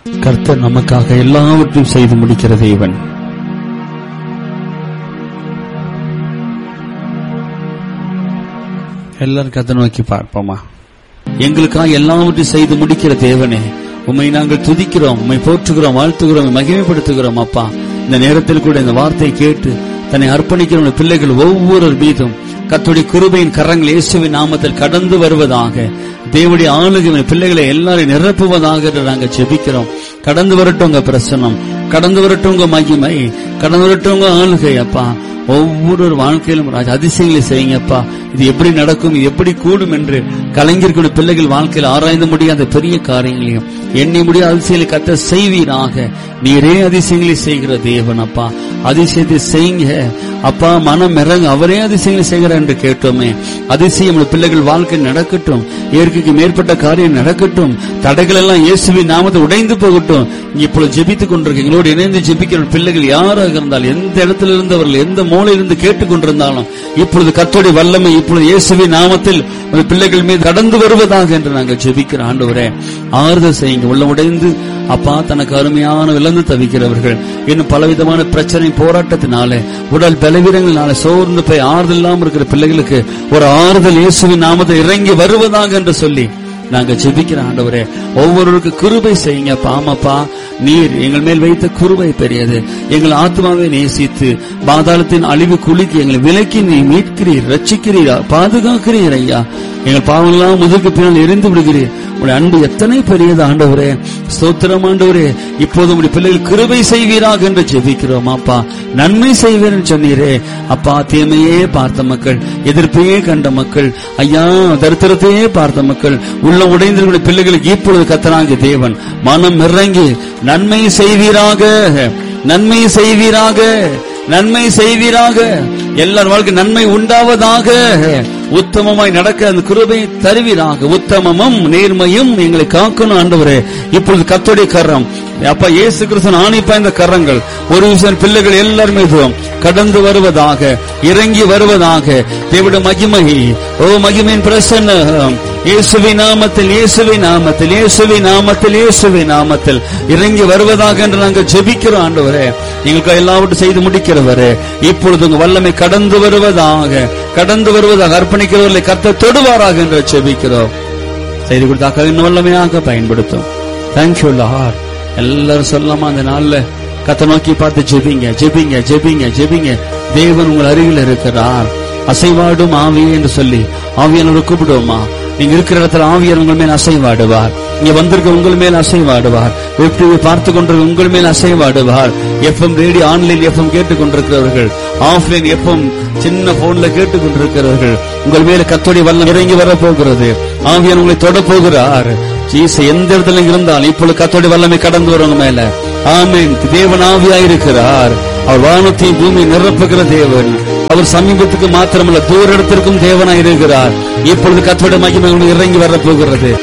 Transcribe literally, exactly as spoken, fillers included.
கர்த்தர் நமக்காக எல்லாவற்றையும் செய்து முடிக்கிற தேவன். எல்லாரும் கர்த்தரை நோக்கி பார்ப்போமா? எங்களுக்காக எல்லாவற்றையும் செய்து முடிக்கிற தேவனே, உம்மை நாங்கள் துதிக்கிறோம், உம்மை போற்றுகிறோம், வாழ்த்துகிறோம், மகிமைப்படுத்துகிறோம். அப்பா, இந்த நேரத்தில் கூட இந்த வார்த்தையை கேட்டு தன்னை அர்ப்பணிக்கிற பிள்ளைகள் ஒவ்வொரு மீதும் கர்த்தருடைய கிருபையின் கரங்கள் இயேசுவின் நாமத்தில் கடந்து வருவதாக. தேவனுடைய ஆளுகை பிள்ளைகளை எல்லாரையும் நிரப்புவதாக என்று நாங்கள் ஜெபிக்கிறோம். கடந்து வரட்டும் உங்க பிரசன்னம், கடந்து வரட்டும் உங்க மகிமை, கடந்து வரட்டும் உங்க ஆளுகை. அப்பா, ஒவ்வொரு வாழ்க்கையிலும் ராஜா அதிசயங்களை செய்யுங்கப்பா. இது எப்படி நடக்கும், இது எப்படி கூடும் என்று கலைஞர்களுடைய பிள்ளைகள் வாழ்க்கையில் ஆராய்ந்து முடியாத பெரிய காரியங்களையும் எண்ணி முடியாத அதிசயங்களை கத்த செய்வீராக. நீரே அதிசயங்களை செய்கிற தேவன். அப்பா, அதிசயத்தை செய்யுங்க அப்பா. மனம் இறங்க, அவரே அதிசயங்களை செய்கிறார் என்று கேட்டோமே. அதிசயம் பிள்ளைகள் வாழ்க்கையில் நடக்கட்டும். இயற்கைக்கு மேற்பட்ட காரியம் நடக்கட்டும். தடைகள் எல்லாம் இயேசுவின் நாமத்தை உடைந்து போகட்டும். இப்பொழுது ஜெபித்துக் கொண்டிருக்க எங்களோடு இணைந்து ஜெபிக்கிற பிள்ளைகள் யாராக இருந்தாலும், எந்த இடத்துல இருந்தவர்கள், எந்த மூலையிலிருந்து கேட்டுக் கொண்டிருந்தாலும், இப்பொழுது கர்த்தருடைய வல்லமை இப்பொழுது இயேசுவின் நாமத்தில் பிள்ளைகள் மீது கடந்து வருவதாக என்று நாங்கள் ஜெபிக்கிற ஆண்டவரே, ஆறுதல் செய்யுங்க. உள்ள உடைந்து அப்பா, தனக்கு அருமையான விளந்து தவிக்கிறவர்கள், இன்னும் பலவிதமான பிரச்சனை போராட்டத்தினாலே, உடல் பலவீனங்களினால சோர்ந்து போய் ஆறுதல் இல்லாமல் இருக்கிற பிள்ளைகளுக்கு ஒரு ஆறுதல் இயேசுவின் நாமத்தை இறங்கி வருவதாக என்று சொல்லி நாங்க ஜெபிக்கிற ஆண்டவரே, ஒவ்வொருவருக்கு கிருபை செய்யுங்க. பாமப்பா, நீர் எங்கள் மேல் வைத்த கிருபை பெரியது. எங்கள் ஆத்மாவை நேசித்து பாதாளத்தின் அழிவு குலுக்கி எங்களை விலக்கி நீ மீட்கிறீர், ரட்சிக்கிறீரா, பாதுகாக்கிறீர் ஐயா. எங்கள் பாவங்களாம் முதுகு பின்னால் எரிந்து விடுகிறீர். உடைய அன்பு எத்தனை பெரியது ஆண்டவரே. ஸ்தோத்திரம் ஆண்டவரே. இப்போது உடைய பிள்ளைகள் கிருபை செய்வீராக என்று ஜெபிக்கிறோம். அப்பா, நன்மை செய்வீர் என்று சொன்னீரே. அப்பா, தீமையே பார்த்த மக்கள், எதிர்ப்பையே கண்ட மக்கள், ஐயா தரித்திரத்தையே பார்த்த மக்கள், உள்ள உடைந்திருக்கிற பிள்ளைகளுக்கு இப்பொழுது கர்த்தராகிய தேவன் மனம் இறங்கி நன்மை செய்வீராக, நன்மை செய்வீராக, நன்மை செய்வீராக. எல்லார் வாழ்க்கை நன்மை உண்டாவதாக. உத்தமமாய் நடக்க அந்த கிருபை தருவீராக. உத்தமமும் நேர்மையும் எங்களை காக்கணும் ஆண்டவரே. இப்பொழுது கர்த்தருடைய கரம் அப்பா, இயேசு கிறிஸ்து ஆணிப்பா இந்த கரங்கள் ஒரு விஷயம் பிள்ளைகள் எல்லாரும் மீதும் கடந்து வருவதாக, இறங்கி வருவதாக. தேவனுடைய மகிமை, ஓ மகிமையின் பிரசன்னம் இயேசுவின் நாமத்தில், இயேசுவின் நாமத்தில், இயேசுவின் நாமத்தில், இயேசுவின் நாமத்தில் இறங்கி வருவதாக என்று நாங்கள் ஜெபிக்கிறோம் ஆண்டவரே. எங்களுக்கு எல்லாவற்றையும் செய்து முடிக்கிறவரே, இப்பொழுது உங்க வல்லமை கடந்து வருவதாக, கடந்து வருவதாக. அர்ப்பணிக்கிறவர்களை கர்த்தர் தொடுவாராக என்று ஜெபிக்கிறோம். செய்து கொடுத்தாக்க இன்னும் வல்லமையாக பயன்படுத்தும். Thank you Lord. எல்லாரும் சொல்லாமா அந்த நாள்ல கர்த்தரை நோக்கி பார்த்து ஜெபிங்க, ஜெபிங்க, ஜெபிங்க, ஜெபிங்க. தேவன் உங்கள் அருகில் இருக்கிறார். அசைவாடும் ஆவியே என்று சொல்லி ஆவியானவரை கூப்பிடுவோமா? நீங்க இருக்கிற இடத்துல ஆவியார் உங்கள் மேல் அசைவாடுவார். இங்க வந்திருக்க உங்கள் மேல் அசைவாடுவார். எப்படி பார்த்து கொண்டிருக்க உங்கள் மேல் அசைவாடுவார். எஃப்எம் ரேடியோ ஆன்லைன் எஃப்எம் கேட்டுக் கொண்டிருக்கிறவர்கள், ஆஃப்லைன் எஃப்எம் சின்ன போன்ல கேட்டுக் கொண்டிருக்கிறவர்கள், உங்கள் மேல கர்த்தருடைய வல்லமை இறங்கி வர போகிறது. ஆவியார் உங்களை தொட போகிறார். எந்த இடத்துல இருந்தால் இப்பொழுது கர்த்தருடைய வல்லமை கடந்து வருவங்க மேல. ஆமென். தேவன் ஆவியாயிருக்கிறார். அவர் வானத்தையும் பூமி நிரப்புகிற தேவன். அவர் சமீபத்துக்கு மாத்திரமல்ல, தூர இடத்திற்கும் தேவனாயிருக்கிறார். இப்பொழுது கர்த்தருடைய மகிமை இறங்கி வர போகிறது.